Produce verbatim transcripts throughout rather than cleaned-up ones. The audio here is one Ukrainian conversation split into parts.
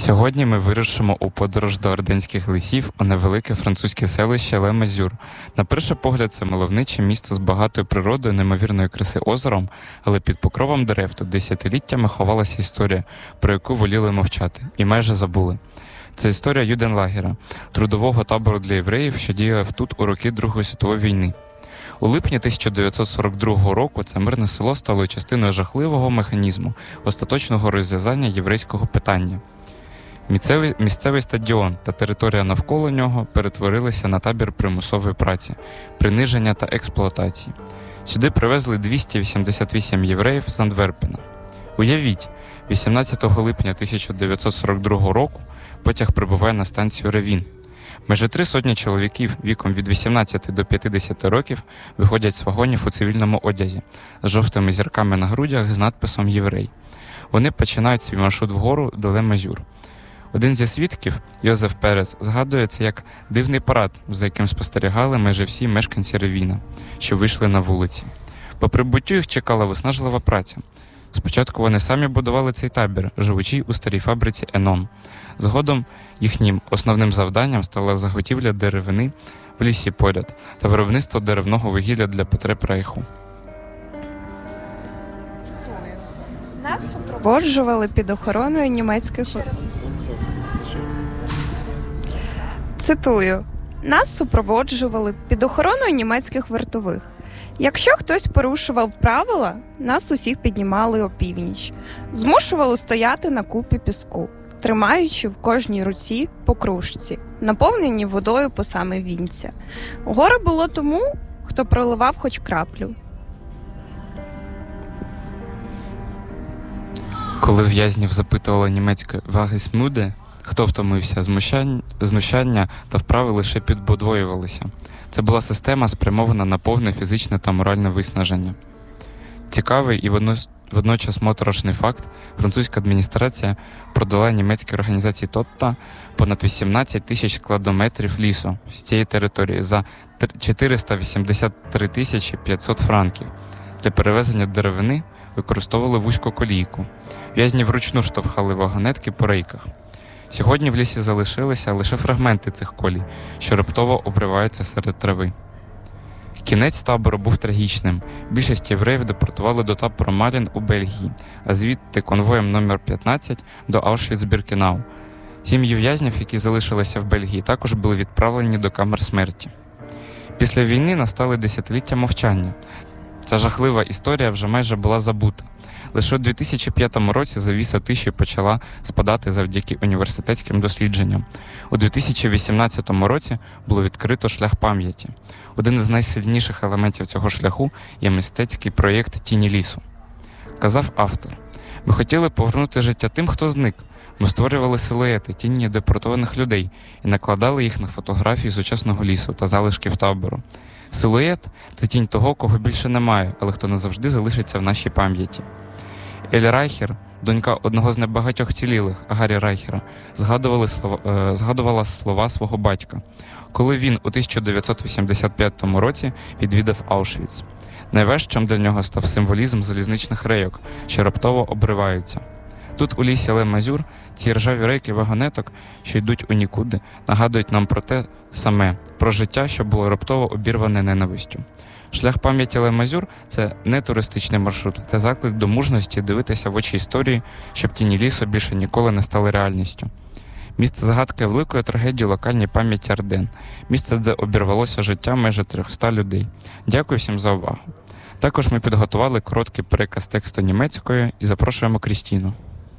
Сьогодні ми вирушимо у подорож до орденських лісів у невелике французьке селище Ле-Мазюр. На перший погляд, це мальовниче місто з багатою природою, неймовірної краси озером, але під покровом дерев тут десятиліттями ховалася історія, про яку воліли мовчати, і майже забули. Це історія Юденлагера, трудового табору для євреїв, що діяв тут у роки Другої світової війни. У липні тисяча дев'ятсот сорок другого року це мирне село стало частиною жахливого механізму остаточного розв'язання єврейського питання. Місцевий, місцевий стадіон та територія навколо нього перетворилися на табір примусової праці, приниження та експлуатації. Сюди привезли двісті вісімдесят вісім євреїв з Антверпена. Уявіть, вісімнадцятого липня тисяча дев'ятсот сорок другого року потяг прибуває на станцію Ревін. Майже три сотні чоловіків віком від вісімнадцяти до п'ятдесяти років виходять з вагонів у цивільному одязі, з жовтими зірками на грудях з надписом «Єврей». Вони починають свій маршрут вгору до Ле-Мазюр. Один зі свідків, Йозеф Перес, згадує це як дивний парад, за яким спостерігали майже всі мешканці Ревіна, що вийшли на вулиці. По прибуттю їх чекала виснажлива праця. Спочатку вони самі будували цей табір, живучи у старій фабриці «Енон». Згодом їхнім основним завданням стала заготівля деревини в лісі поряд та виробництво деревного вугілля для потреб рейху. Нас супроводжували під охороною німецьких... Цитую. Нас супроводжували під охороною німецьких вартових. Якщо хтось порушував правила, нас усіх піднімали опівніч. Змушували стояти на купі піску, тримаючи в кожній руці по кружці, наповнені водою по саме вінця. Горе було тому, хто проливав хоч краплю. Коли в'язнів запитували німецькою «Вагес муде», хто втомився, знущання та вправи лише підбодвоювалися. Це була система, спрямована на повне фізичне та моральне виснаження. Цікавий і водночас моторошний факт – французька адміністрація продала німецькій організації Тотта понад вісімнадцять тисяч кладометрів лісу з цієї території за чотириста вісімдесят три тисячі п'ятсот франків. Для перевезення деревини використовували вузьку колійку. В'язні вручну штовхали вагонетки по рейках. Сьогодні в лісі залишилися лише фрагменти цих колій, що раптово обриваються серед трави. Кінець табору був трагічним. Більшість євреїв депортували до табору Малін у Бельгії, а звідти конвоєм номер п'ятнадцять до Аушвіц-Біркенау. Сім'ї в'язнів, які залишилися в Бельгії, також були відправлені до камер смерті. Після війни настали десятиліття мовчання. Ця жахлива історія вже майже була забута. Лише у дві тисячі п'ятому році завіса тиші почала спадати завдяки університетським дослідженням. У дві тисячі вісімнадцятому році було відкрито шлях пам'яті. Один із найсильніших елементів цього шляху є мистецький проєкт «Тіні лісу». Казав автор: «Ми хотіли повернути життя тим, хто зник. Ми створювали силуети, тіні депортованих людей і накладали їх на фотографії сучасного лісу та залишків табору. Силует – це тінь того, кого більше немає, але хто назавжди залишиться в нашій пам'яті». Елі Райхер, донька одного з небагатьох вцілілих, Гаррі Райхера, згадувала слова, е, згадувала слова свого батька, коли він у тисяча дев'ятсот вісімдесят п'ятому році відвідав Аушвіц. Найважчим для нього став символізм залізничних рейок, що раптово обриваються. Тут, у лісі Ле-Мазюр, ці ржаві рейки вагонеток, що йдуть у нікуди, нагадують нам про те саме, про життя, що було раптово обірване ненавистю. Шлях пам'яті Ле-Мазюр – це не туристичний маршрут, це заклик до мужності дивитися в очі історії, щоб тіні лісу більше ніколи не стали реальністю. Місце загадки великої трагедії локальній пам'яті Арден. Місце, де обірвалося життя майже триста людей. Дякую всім за увагу. Також ми підготували короткий переказ тексту німецькою і запрошуємо Крістіну.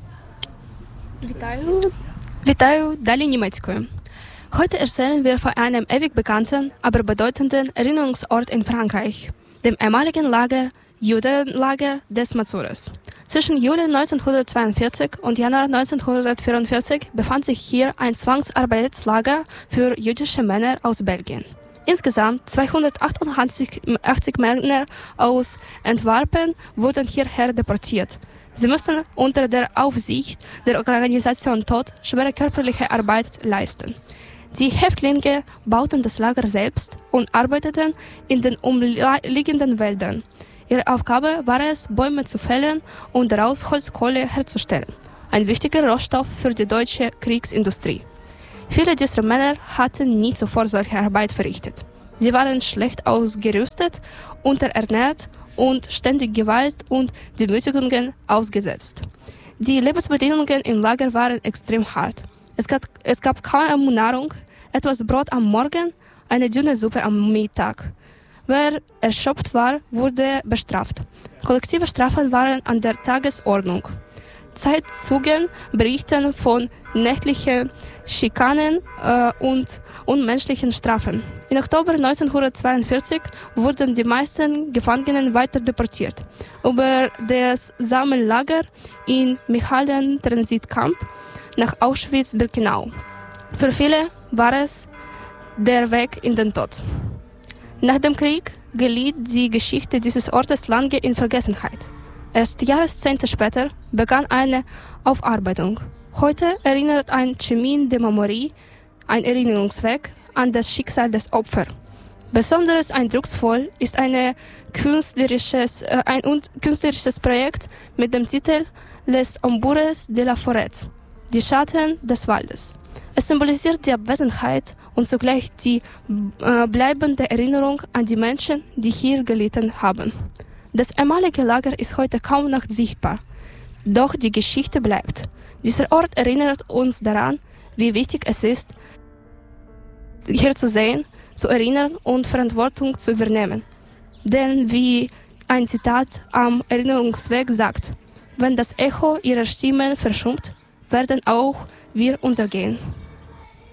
Вітаю. Вітаю, далі німецькою. Heute erzählen wir von einem ewig bekannten, aber bedeutenden Erinnerungsort in Frankreich, dem ehemaligen Lager, Judenlager des Mazures. Zwischen Juli neunzehnhundertzweiundvierzig und Januar neunzehnhundertvierundvierzig befand sich hier ein Zwangsarbeitslager für jüdische Männer aus Belgien. Insgesamt zweihundertachtundachtzig Männer aus Antwerpen wurden hierher deportiert. Sie mussten unter der Aufsicht der Organisation Tod schwere körperliche Arbeit leisten. Die Häftlinge bauten das Lager selbst und arbeiteten in den umliegenden Wäldern. Ihre Aufgabe war es, Bäume zu fällen und daraus Holzkohle herzustellen. ein wichtiger Rohstoff für die deutsche Kriegsindustrie. Viele dieser Männer hatten nie zuvor solche Arbeit verrichtet. Sie waren schlecht ausgerüstet, unterernährt und ständig Gewalt und Demütigungen ausgesetzt. Die Lebensbedingungen im Lager waren extrem hart. Es gab, es gab kaum Nahrung, etwas Brot am Morgen, eine dünne Suppe am Mittag. Wer erschöpft war, wurde bestraft. Kollektive Strafen waren an der Tagesordnung. Zeitzeugen berichten von nächtlichen Schikanen äh, und unmenschlichen Strafen. Im Oktober neunzehnhundertzweiundvierzig wurden die meisten Gefangenen weiter deportiert. Über das Sammellager in Michalen-Transitcamp nach Auschwitz-Birkenau. Für viele war es der Weg in den Tod. Nach dem Krieg geriet die Geschichte dieses Ortes lange in Vergessenheit. Erst Jahrzehnte später begann eine Aufarbeitung. Heute erinnert ein Chemin de Memorie, ein Erinnerungsweg, an das Schicksal des Opfers. Besonders eindrucksvoll ist eine künstlerisches, äh, ein künstlerisches Projekt mit dem Titel Les Ombures de la Forêt, die Schatten des Waldes. Es symbolisiert die Abwesenheit und zugleich die äh, bleibende Erinnerung an die Menschen, die hier gelitten haben. Das ehemalige Lager ist heute kaum noch sichtbar, doch die Geschichte bleibt. Dieser Ort erinnert uns daran, wie wichtig es ist, hier zu sehen, zu erinnern und Verantwortung zu übernehmen. Denn wie ein Zitat am Erinnerungsweg sagt, wenn das Echo ihrer Stimmen verschummt, werden auch wir untergehen.